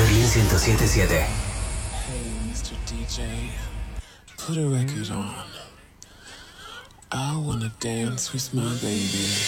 Berlín 107.7. Hey, Mr. DJ, put a record on. I wanna dance with my baby.